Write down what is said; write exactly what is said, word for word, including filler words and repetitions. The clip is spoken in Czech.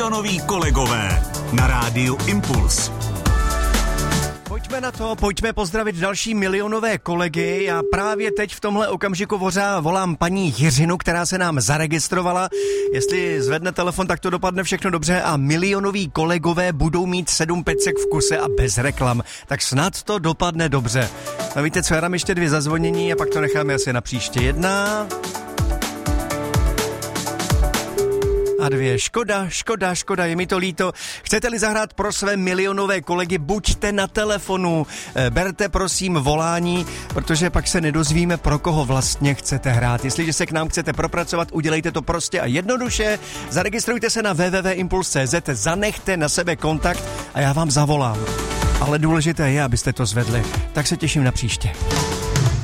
Milionoví kolegové na rádiu Impuls. Pojďme na to, pojďme pozdravit další milionové kolegy. Já právě teď v tomhle okamžiku vořá volám paní Jiřinu, která se nám zaregistrovala. Jestli zvedne telefon, tak to dopadne všechno dobře a milionoví kolegové budou mít sedm pecek v kuse a bez reklam. Tak snad to dopadne dobře. No víte co, já dám ještě dvě zazvonění a pak to necháme asi na příště. Jedna... A dvě. Škoda, škoda, škoda, je mi to líto. Chcete-li zahrát pro své milionové kolegy, buďte na telefonu. Berte prosím volání, protože pak se nedozvíme, pro koho vlastně chcete hrát. Jestliže se k nám chcete propracovat, udělejte to prostě a jednoduše. Zaregistrujte se na w w w tečka impuls tečka c z, zanechte na sebe kontakt a já vám zavolám. Ale důležité je, abyste to zvedli. Tak se těším na příště.